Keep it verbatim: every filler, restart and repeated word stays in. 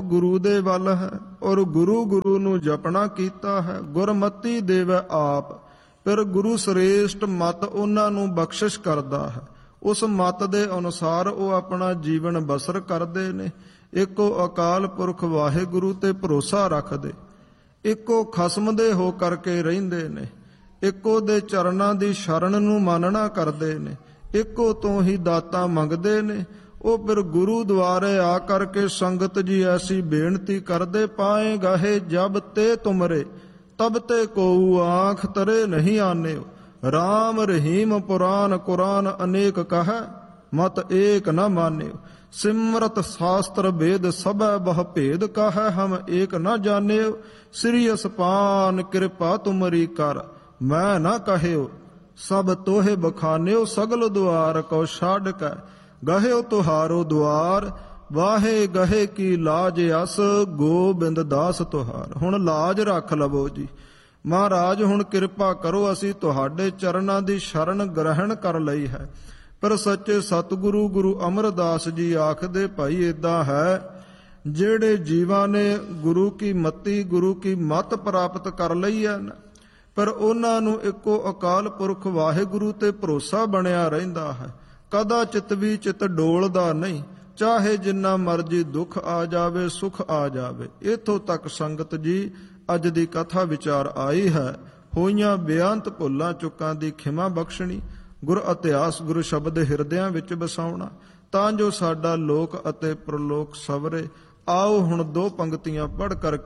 ਗੁਰੂ ਦੇ ਵੱਲ ਹੈ, ਔਰ ਗੁਰੂ ਗੁਰੂ ਨੂੰ ਜਪਣਾ ਕੀਤਾ ਹੈ। ਗੁਰਮਤੀ ਦੇਵੈ ਆਪ, ਫਿਰ ਗੁਰੂ ਸ੍ਰੇਸ਼ਟ ਮਤ ਉਹਨਾਂ ਨੂੰ ਬਖਸ਼ਿਸ਼ ਕਰਦਾ ਹੈ। ਉਸ ਮਤ ਦੇ ਅਨੁਸਾਰ ਉਹ ਆਪਣਾ ਜੀਵਨ ਬਸਰ ਕਰਦੇ ਨੇ। ਇੱਕੋ ਅਕਾਲ ਪੁਰਖ ਵਾਹਿਗੁਰੂ ਤੇ ਭਰੋਸਾ ਰੱਖਦੇ, ਇੱਕੋ ਖਸਮ ਦੇ ਹੋ ਕਰਕੇ ਰਹਿੰਦੇ ਨੇ, ਇੱਕੋ ਦੇ ਚਰਨਾਂ ਦੀ ਸ਼ਰਨ ਨੂੰ ਮਾਨਣਾ ਕਰਦੇ ਨੇ, ਇੱਕੋ ਤੋਂ ਹੀ ਦਾਤਾ ਮੰਗਦੇ ਨੇ। ਉਹ ਫਿਰ ਗੁਰੂ ਦੁਆਰੇ ਆ ਕਰਕੇ ਸੰਗਤ ਜੀ ਐਸੀ ਬੇਨਤੀ ਕਰਦੇ, ਪਾਏ ਗਾਹੇ ਜਬ ਤੇ ਤੁਮਰੇ ਤਬ ਤੇ ਕੋਊ ਆਂਖ ਤਰੇ ਨਹੀਂ ਆਨਿਓ। ਰਾਮ ਰਹੀਮ ਪੁਰਾਨ ਕੁਰਾਨ ਅਨੇਕ ਕਹੈ, ਮਤ ਏਕ ਨ ਮਾਨਿਓ। ਸਿਮਰਤ ਸ਼ਾਸਤਰ ਵੇਦ ਸਭੈ ਬਹੁ ਭੇਦ ਕਹੈ, ਹਮ ਏਕ ਨ ਜਾਣਿਓ। ਸ੍ਰੀ ਅਸਪਾਨ ਕਿਰਪਾ ਤੁਮਰੀ ਕਰ, ਮੈਂ ਨਾ ਕਹਿਓ। ਸਭ ਤੋਹੇ ਬਖਾਨਿਓ, ਸਗਲ ਦੁਆਰ ਕਉ ਛੱਡ ਕੈ ਗਹਿਓ ਤੁਹਾਰੋ ਦੁਆਰ। ਵਾਹੇ ਗਹੇ ਕੀ ਲਾਜ ਅਸ, ਗੋਬਿੰਦ ਦਾਸ ਤੁਹਾਰ। ਹੁਣ ਲਾਜ ਰੱਖ ਲਵੋ ਜੀ ਮਹਾਰਾਜ, ਹੁਣ ਕਿਰਪਾ ਕਰੋ, ਅਸੀਂ ਤੁਹਾਡੇ ਚਰਨਾਂ ਦੀ ਸ਼ਰਨ ਗ੍ਰਹਿਣ ਕਰ ਲਈ ਹੈ। ਪਰ ਸੱਚੇ ਸਤਿਗੁਰੂ ਗੁਰੂ ਅਮਰਦਾਸ ਜੀ ਆਖਦੇ, ਭਾਈ ਏਦਾਂ ਹੈ, ਜਿਹੜੇ ਜੀਵਾਂ ਨੇ ਗੁਰੂ ਕੀ ਮੱਤੀ ਗੁਰੂ ਕੀ ਮੱਤ ਪ੍ਰਾਪਤ ਕਰ ਲਈ ਹੈ ਨਾ, ਪਰ ਉਹਨਾਂ ਨੂੰ ਇੱਕੋ ਅਕਾਲ ਪੁਰਖ ਵਾਹਿਗੁਰੂ ਤੇ ਭਰੋਸਾ ਬਣਿਆ ਰਹਿੰਦਾ ਹੈ। ਕਦਾ ਚਿਤ ਵੀ ਚਿਤ ਡੋਲਦਾ ਨਹੀਂ, ਚਾਹੇ ਜਿੰਨਾ ਮਰਜੀ ਦੁੱਖ ਆ ਜਾਵੇ ਸੁਖ ਆ ਜਾਵੇ। ਇੱਥੋਂ ਤੱਕ ਸੰਗਤ ਜੀ ਅੱਜ ਦੀ ਕਥਾ ਵਿਚਾਰ ਆਈ ਹੈ। ਹੋਈਆਂ ਬੇਅੰਤ ਭੁੱਲਾਂ ਚੁੱਕਾਂ ਦੀ ਖਿਮਾ ਬਖਸ਼ਣੀ, ਗੁਰ ਇਤਿਹਾਸ ਗੁਰੂ ਸ਼ਬਦ ਹਿਰਦਿਆਂ ਵਿੱਚ ਵਸਾਉਣਾ, ਤਾਂ ਜੋ ਸਾਡਾ ਲੋਕ ਅਤੇ ਪ੍ਰਲੋਕ ਸਵਰੇ। ਆਓ ਹੁਣ ਦੋ ਪੰਕਤੀਆਂ ਪੜ੍ਹ ਕਰਕੇ